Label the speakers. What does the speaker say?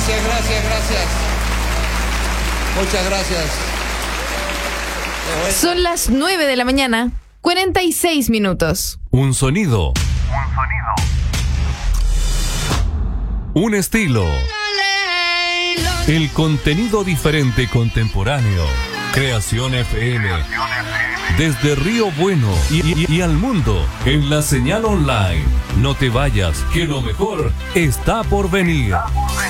Speaker 1: Gracias. Muchas gracias.
Speaker 2: Son las 9 de la mañana, 46 minutos.
Speaker 3: Un sonido. Un estilo. El contenido diferente contemporáneo. Creación FM. Desde Río Bueno y al mundo en la señal online. No te vayas, que lo mejor está por venir.